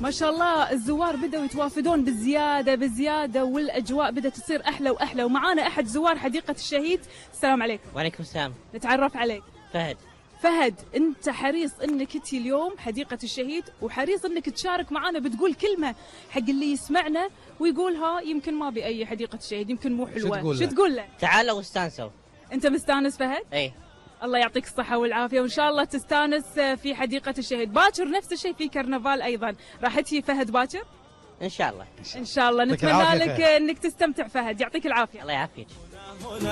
ما شاء الله الزوار بدأوا يتوافدون بزيادة والأجواء بدأت تصير أحلى وأحلى، ومعانا أحد زوار حديقة الشهيد. السلام عليكم. وعليكم السلام. نتعرف عليك. فهد، أنت حريص أنك تجي اليوم حديقة الشهيد، وحريص أنك تشارك معانا، بتقول كلمة حق اللي يسمعنا ويقولها يمكن ما بأي حديقة الشهيد، يمكن مو حلوة. شو تقول له؟ تعالوا واستانسوا. أنت مستانس فهد؟ اي. الله يعطيك الصحة والعافية، وإن شاء الله تستانس في حديقة الشهيد. باكر نفس الشيء في كرنفال أيضا، راح تجي فهد باكر؟ إن شاء الله. إن شاء الله. نتمنى لك أنك تستمتع فهد، يعطيك العافية. الله يعافيك.